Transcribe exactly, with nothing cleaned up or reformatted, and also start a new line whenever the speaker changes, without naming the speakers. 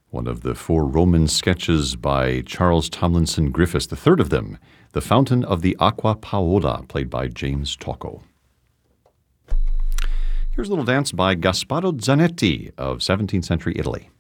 one of the four Roman sketches by Charles Tomlinson Griffiths, the third of them, The Fountain of the Acqua Paola, played by James Tocco. Here's a little dance by Gasparo Zanetti of seventeenth century Italy.